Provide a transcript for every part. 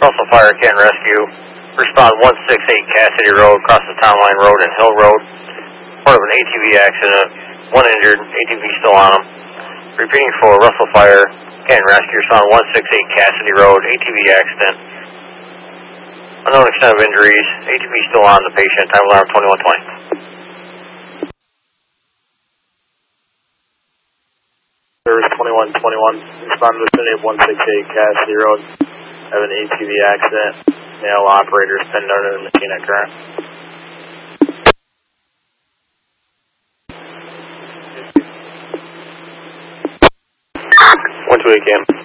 Russell Fire Canton Rescue. Respond 168 Cassidy Road, across the Town Line Road and Hill Road. Part of an ATV accident. One injured, ATV still on them. Repeating for Russell Fire Canton Rescue. Respond 168 Cassidy Road, ATV accident. Unknown extent of injuries. ATV still on the patient. Time alarm 2120. Service 2121, respond to the vicinity of 168 Cassidy Road. Have an ATV accident. Male operator is pinned under the machine at current. One two eight cam.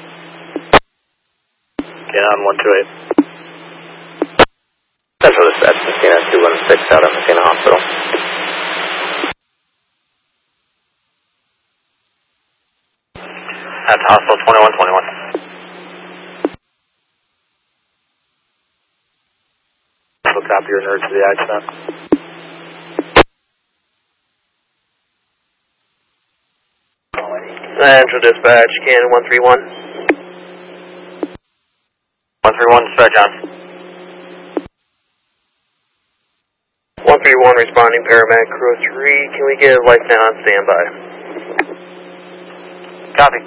Get on 128. Central Dispatch, Messina 216 out of Messina Hospital. At the hospital 2121. So copy your nurse to the accident. Central Dispatch, Canton 131. 131, dispatch on. 131 responding, paramedic crew 3. Can we get a lifeline on standby? Copy.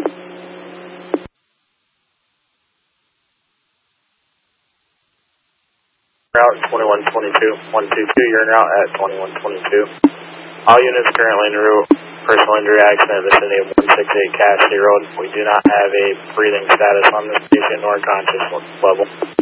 Route 2122, 122, you're now at 2122. All units currently en route. Personal injury accident vicinity of 168 Cassidy Road. We do not have a breathing status on this patient nor conscious level.